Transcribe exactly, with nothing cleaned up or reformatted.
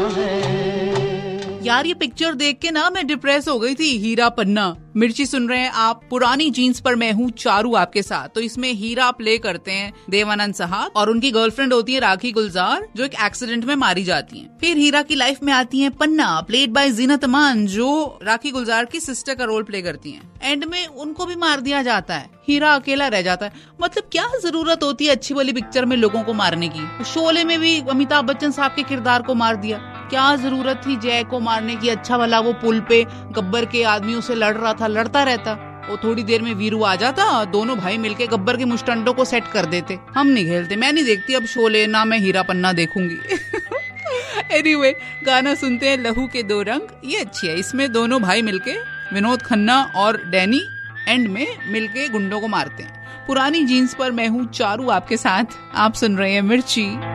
यार ये पिक्चर देख के ना मैं डिप्रेस हो गई थी। हीरा पन्ना। मिर्ची सुन रहे हैं आप। पुरानी जीन्स पर मैं हूँ चारू आपके साथ। तो इसमें हीरा प्ले करते हैं देवानंद साहब और उनकी गर्लफ्रेंड होती है राखी गुलजार, जो एक एक्सीडेंट में मारी जाती हैं। फिर हीरा की लाइफ में आती है पन्ना, प्लेड बाय जीनत अमान, जो राखी गुलजार की सिस्टर का रोल प्ले करती हैं। एंड में उनको भी मार दिया जाता है, हीरा अकेला रह जाता है। मतलब क्या जरूरत होती है अच्छी वाली पिक्चर में लोगों को मारने की। शोले में भी अमिताभ बच्चन साहब के किरदार को मार दिया। क्या जरूरत थी जय को मारने की। अच्छा वाला वो पुल पे गब्बर के आदमियों से लड़ रहा था, लड़ता रहता। वो थोड़ी देर में वीरू आ जाता, दोनों भाई मिलके गब्बर के मुस्टंडों को सेट कर देते। हम नहीं खेलते, मैं नहीं देखती अब शोले, ना मैं हीरा पन्ना देखूंगी। एनीवे, गाना सुनते हैं लहू के दो रंग। ये अच्छी है। इसमें दोनों भाई मिलके, विनोद खन्ना और डैनी, एंड में मिलके गुंडों को मारते हैं। पुरानी जीन्स पर मैं हूँ चारू आपके साथ। आप सुन रहे हैं मिर्ची।